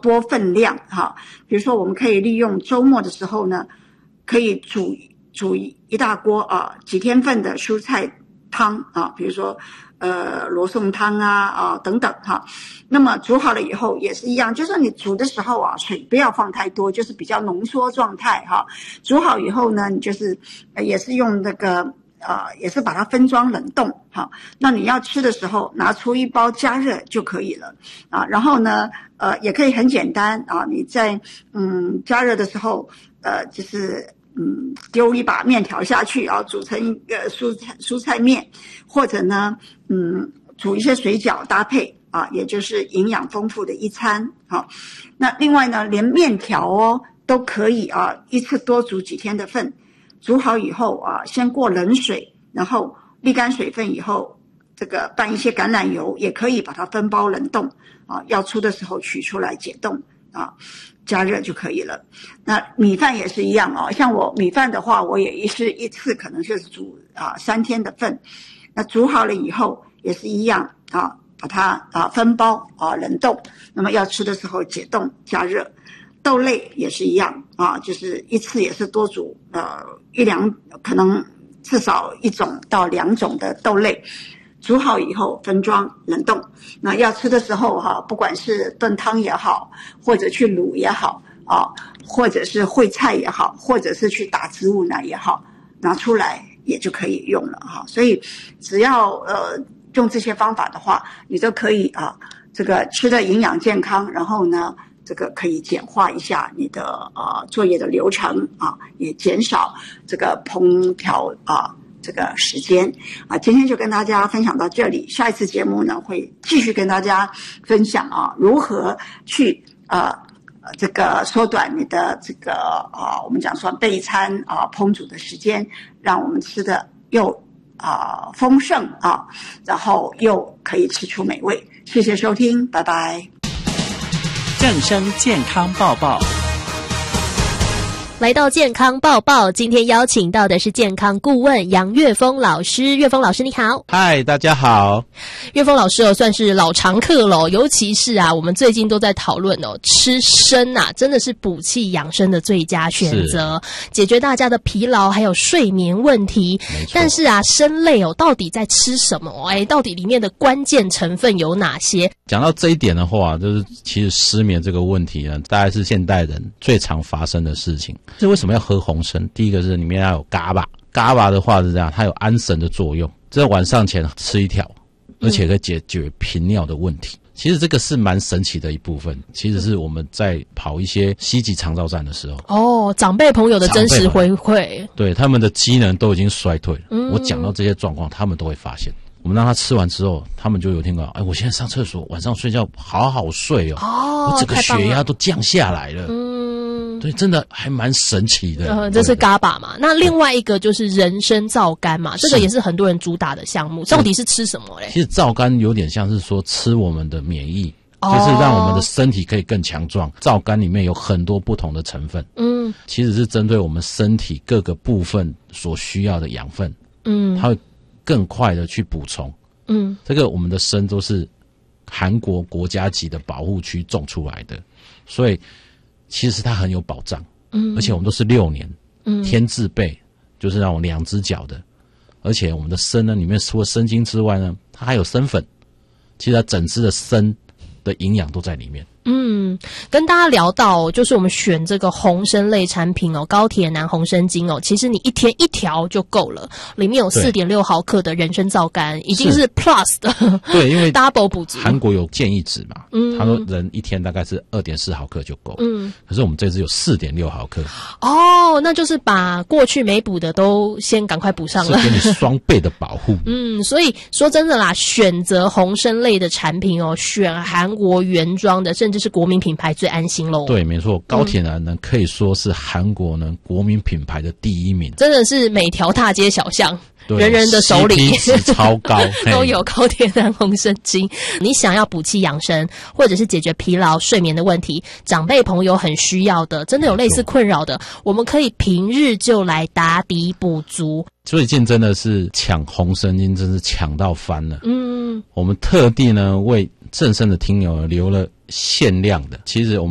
多份量哈。比如说我们可以利用周末的时候呢，可以煮一大锅几天份的蔬菜汤比如说罗宋汤等等哈。那么煮好了以后也是一样，就是你煮的时候水不要放太多，就是比较浓缩状态哈。煮好以后呢，你就是也是用那个也是把它分装冷冻哈。那你要吃的时候拿出一包加热就可以了然后呢也可以很简单你在加热的时候就是丢一把面条下去煮成一个蔬菜面，或者呢煮一些水饺搭配也就是营养丰富的一餐好。那另外呢，连面条都可以一次多煮几天的份。煮好以后先过冷水，然后沥干水分以后，这个拌一些橄榄油，也可以把它分包冷冻要出的时候取出来解冻加热就可以了。那米饭也是一样像我米饭的话，我也是一次可能是煮3天的份。那煮好了以后也是一样把它分包冷冻，那么要吃的时候解冻加热。豆类也是一样就是一次也是多煮可能至少1种到2种的豆类，煮好以后分装冷冻。那要吃的时候不管是炖汤也好，或者去卤也好或者是烩菜也好，或者是去打植物奶也好，拿出来也就可以用了所以只要用这些方法的话，你都可以这个吃的营养健康，然后呢这个可以简化一下你的作业的流程也减少这个烹调这个时间今天就跟大家分享到这里，下一次节目呢会继续跟大家分享如何去这个缩短你的这个我们讲说备餐烹煮的时间，让我们吃的又丰盛然后又可以吃出美味。谢谢收听，拜拜。 正声健康报报， 来到健康报报，今天邀请到的是健康顾问杨岳峰老师。岳峰老师你好。 嗨，大家好。 岳峰老师算是老常客了尤其是我们最近都在讨论吃参真的是补气养生的最佳选择，解决大家的疲劳还有睡眠问题。但是参类到底在吃什么到底里面的关键成分有哪些？ 讲到这一点的话，就是其实失眠这个问题呢，大概是现代人最常发生的事情。这为什么要喝红参？第一个是里面要有GABA的话是这样，它有安神的作用，在晚上前吃一条，而且可以解决频尿的问题。其实这个是蛮神奇的一部分，其实是我们在跑一些西级长照站的时候长辈朋友的真实回馈， 对他们的机能都已经衰退了我讲到这些状况他们都会发现。我们让他吃完之后，他们就有听到我现在上厕所晚上睡觉好好睡我整个血压都降下来了对，真的还蛮神奇的这是GABA嘛。那另外一个就是人参皂苷嘛，这个也是很多人主打的项目。到底是吃什么嘞？ 其实皂苷有点像是说吃我们的免疫就是让我们的身体可以更强壮。皂苷里面有很多不同的成分其实是针对我们身体各个部分所需要的养分它会更快的去补充这个我们的参都是韩国国家级的保护区种出来的，所以其实它很有保障而且我们都是6年天自备，就是那种2只脚的。而且我们的参呢里面除了参精之外呢，它还有参粉，其实它整只的参的营养都在里面。 跟大家聊到就是我们选这个红参类产品高铁南红参精其实你一天1条就够了，里面有 4.6 毫克的人参皂苷，已经是 plus 的对，因为 double 补足。 韩国有建议值嘛他说人一天大概是 2.4 毫克就够可是我们这支有 4.6 毫克那就是把过去没补的都先赶快补上了， 是给你双倍的保护所以说真的啦，选择红参类的产品选韩国原装的，甚至是国民品牌最安心咯。 对，没错，高铁南呢可以说是韩国呢国民品牌的第1名， 真的是每条大街小巷人人的手里 CP 值超高都有高铁南红参精。你想要补气养生，或者是解决疲劳睡眠的问题，长辈朋友很需要的，真的有类似困扰的，我们可以平日就来打底补足。 最近真的是抢红参精真是抢到翻了我们特地呢为正声的听友留了限量的，其实我们